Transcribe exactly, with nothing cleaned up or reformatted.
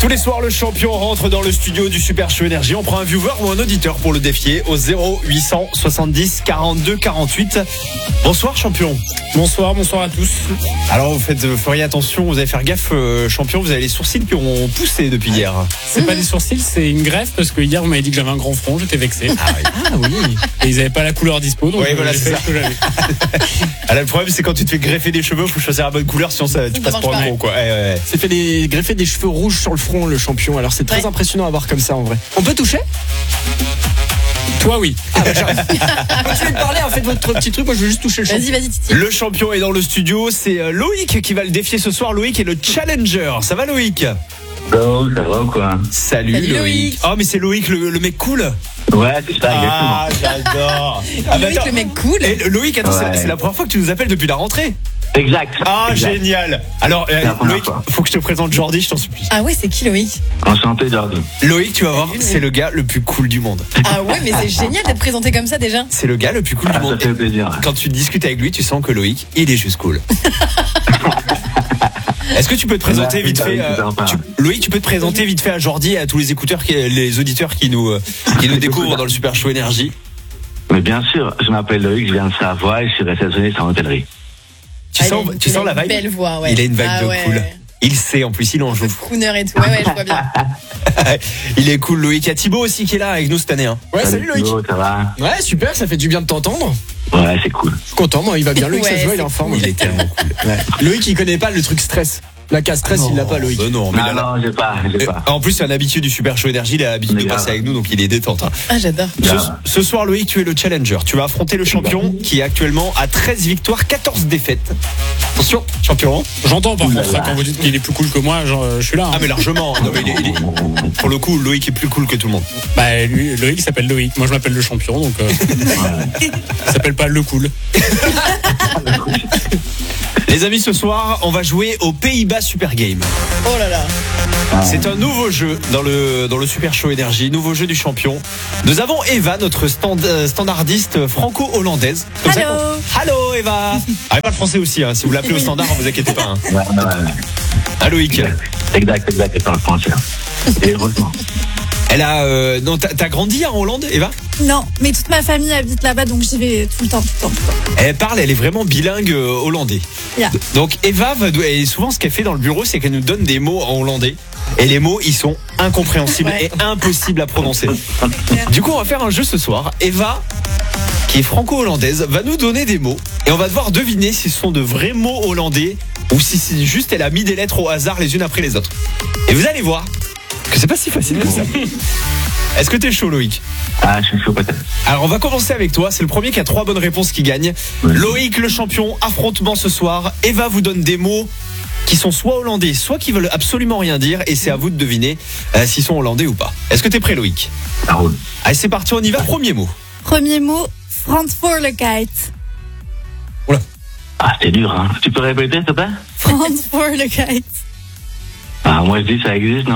Tous les soirs, le champion rentre dans le studio du Super Show Énergie. On prend un viewer ou un auditeur pour le défier au zéro huit cent soixante-dix quarante-deux quarante-huit. Bonsoir champion. Bonsoir, bonsoir à tous. Alors vous faites, vous feriez attention, vous allez faire gaffe euh, champion, vous avez les sourcils qui ont poussé depuis hier. C'est mmh. pas des sourcils, c'est une greffe parce que hier vous m'avez dit que j'avais un grand front, j'étais vexé. Ah oui. Ah oui. Et ils avaient pas la couleur dispo, donc oui, voilà, j'ai c'est fait ça. ce que j'avais. Alors, le problème c'est quand tu te fais greffer des cheveux, faut choisir la bonne couleur, sinon ça, tu Ça passes pour un gros quoi. Ouais, ouais, ouais. C'est fait des, greffer des cheveux rouges sur le front, le champion. Alors c'est très Ouais. impressionnant à voir comme ça en vrai. On peut toucher? Toi oui. Ah bah j'arrive. Continuez de parler, en fait votre petit truc, moi je veux juste toucher le champion. Vas-y, vas-y, Titi. Le champion est dans le studio, c'est euh, Loïc qui va le défier ce soir. Loïc est le challenger. Ça va Loïc? Oh, ça va ou quoi? Salut, Salut, Loïc. Loïc. Oh mais c'est Loïc le, le mec cool. Ouais, c'est ça, Ah j'adore. Ah, bah, Loïc, attends. le mec cool. Et Loïc, attends, c'est- Ouais. c'est la première fois que tu nous appelles depuis la rentrée. exactement. Exact. Ah exact. génial. Alors euh, C'est la première Loïc, fois. faut que je te présente Jordi, je t'en supplie. Ah ouais, c'est qui Loïc? Enchanté, Jordi. Loïc, tu vas voir, Salut, c'est Loïc. le gars le plus cool du monde. Ah ouais, mais c'est génial d'être présenté comme ça déjà. C'est le gars le plus cool Ah, du ça monde. fait plaisir. Quand tu discutes avec lui, tu sens que Loïc, il est juste cool. Est-ce que tu peux te présenter Ouais, vite fait, c'est euh, sympa. tu- Loïc, tu peux te présenter vite fait à Jordi et à tous les écouteurs, qui, les auditeurs qui nous, euh, qui nous découvrent dans le Super Show Énergie. Mais bien sûr, je m'appelle Loïc, je viens de Savoie et je suis réceptionniste en hôtellerie. Tu Ah, sens, il a- tu il sens a la une vibe? belle voix, ouais. Il a une vibe Ah de ouais. cool. Il sait, en plus, il en Un peu joue. de crooner et tout. Ouais, ouais, je vois bien. Il est cool, Loïc. Il y a Thibaut aussi qui est là avec nous cette année. Hein. Ouais, salut Loïc. Thibaut, ça va? Ouais, super, ça fait du bien de t'entendre. Ouais, c'est cool. Je suis content, moi il va bien. Loïc, ça Ouais, se voit, il est c'est en forme. Il est tellement cool. Ouais. Loïc, il connaît pas le truc stress. La case stress, il l'a pas, Loïc. Bah non, mais Non, là, là- non, j'ai pas, j'ai Euh, pas. En plus, c'est un habitué du Super Show Énergie. Il a l'habitude Mais de grave. passer avec nous, donc il est détente. Hein. Ah, j'adore. Ce, Grave. ce soir, Loïc, tu es le challenger. Tu vas affronter le champion qui est actuellement à treize victoires, quatorze défaites. Attention, champion. J'entends par Ouh là contre ça, là. quand vous dites qu'il est plus cool que moi, genre, euh, je suis là. hein. Ah mais largement. Non, mais il est- il est- Pour le coup, Loïc est plus cool que tout le monde. Bah lui, Loïc s'appelle Loïc. Moi je m'appelle le champion, donc euh, il s'appelle pas le cool. Les amis, ce soir, on va jouer au Pays-Bas Super Game. Oh là là. C'est un nouveau jeu dans le, dans le Super Show Énergie, nouveau jeu du champion. Nous avons Eva, notre stand, euh, standardiste franco-hollandaise. Comme ça Allô. qu'on- Allô Eva. Ah, pas le français aussi, hein. Si vous l'appelez au standard, vous inquiétez pas. Hein. Ouais, ouais, ouais. Ah, Loïc. Exact, exact, c'est pas le français. Et heureusement. Elle a, euh, non, t'as, t'as grandi en Hollande, Eva? Non, mais toute ma famille habite là-bas, donc j'y vais tout le temps, tout le temps. Tout le temps. Elle parle, elle est vraiment bilingue euh, hollandais. Yeah. Donc Eva, va, et souvent ce qu'elle fait dans le bureau, c'est qu'elle nous donne des mots en hollandais. Et les mots, ils sont incompréhensibles Ouais. et impossibles à prononcer. Du coup, on va faire un jeu ce soir. Eva, qui est franco-hollandaise, va nous donner des mots. Et on va devoir deviner si ce sont de vrais mots hollandais ou si c'est juste elle a mis des lettres au hasard les unes après les autres. Et vous allez voir que c'est pas si facile que ça. Est-ce que t'es chaud, Loïc? Ah, je suis chaud peut-être. Alors on va commencer avec toi, c'est le premier qui a trois bonnes réponses qui gagne. Ouais. Loïc le champion, affrontement ce soir. Eva vous donne des mots qui sont soit hollandais, soit qui veulent absolument rien dire, et c'est à vous de deviner euh, s'ils sont hollandais ou pas. Est-ce que t'es prêt, Loïc? Ça roule. Allez, c'est parti, on y va. Premier mot. Premier mot, Verantwoordelijkheid. Ah, c'est dur, hein. Tu peux répéter, s'il te plaît? Verantwoordelijkheid. Ah, moi je dis ça existe, non?